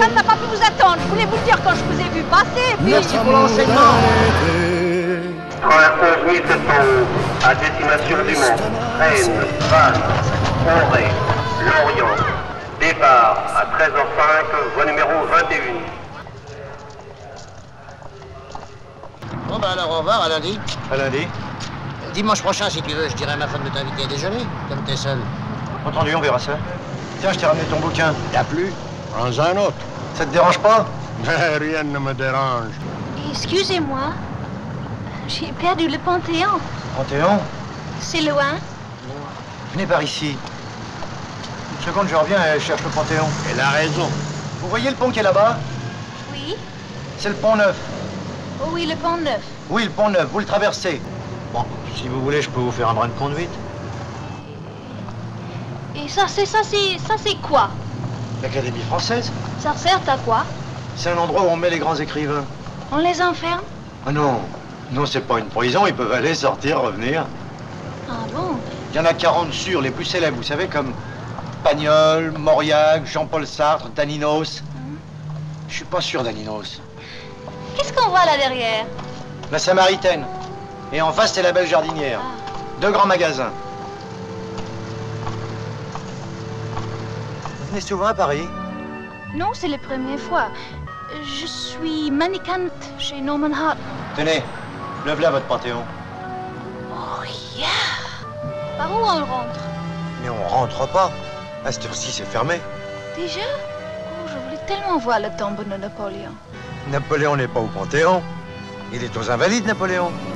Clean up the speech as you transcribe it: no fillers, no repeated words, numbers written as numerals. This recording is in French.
ça n'a pas pu vous attendre. Je voulais vous le dire quand je vous ai vu passer. Puis... Merci pour l'enseignement. Train 11711 à destination du Mont. Rennes, Vannes, Auray, Lorient. Départ à 13h05, voie numéro 21. Bon bah alors au revoir, à lundi. À lundi. Dimanche prochain, si tu veux, je dirai à ma femme de t'inviter à déjeuner, comme t'es seul. Entendu, on verra ça. Tiens, je t'ai ramené ton bouquin. T'as plu? Prends un autre. Ça te dérange pas? Rien ne me dérange. Excusez-moi, j'ai perdu le Panthéon. Panthéon? C'est loin? Venez par ici. Une seconde, je reviens et je cherche le Panthéon. Elle a raison. Vous voyez le pont qui est là-bas? Oui. C'est le pont Neuf. Oh oui, le Pont Neuf. Oui, le pont Neuf, vous le traversez. Bon, si vous voulez, je peux vous faire un brin de conduite. Et ça, c'est quoi? L'Académie française? Ça sert à quoi? C'est un endroit où on met les grands écrivains. On les enferme? Ah non, non, c'est pas une prison, ils peuvent aller, sortir, revenir. Ah bon? Il y en a 40 sûrs, les plus célèbres, vous savez, comme Pagnol, Mauriac, Jean-Paul Sartre, Daninos. Je suis pas sûr d'Aninos. Qu'est-ce qu'on voit là derrière? La Samaritaine. Et en face, c'est la Belle Jardinière. Deux grands magasins. Vous venez souvent à Paris? Non, c'est la première fois. Je suis mannequin chez Norman Hart. Tenez, lève-la votre Panthéon. Oh, yeah! Par où on rentre? Mais on rentre pas. À cette heure-ci, c'est fermé. Déjà? Oh, je voulais tellement voir le tombeau de Napoléon. Napoléon n'est pas au Panthéon. Il est aux Invalides, Napoléon.